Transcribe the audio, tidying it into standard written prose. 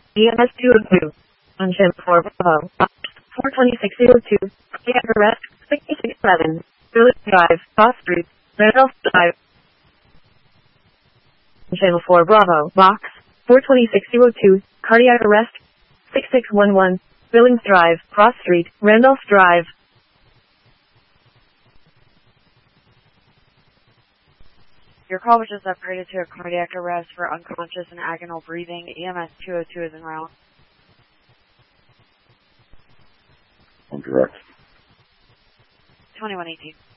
EMS 202. On channel 4 Bravo. 42602. Cardiac arrest. 6611. Village Drive. Cross Street. Randolph Drive. On channel 4 Bravo. Box. 42602. Cardiac arrest. 6611. Billings Drive. Cross Street. Randolph Drive. Your call was just upgraded to a cardiac arrest for unconscious and agonal breathing. EMS 202 is en route. On direct. 2118.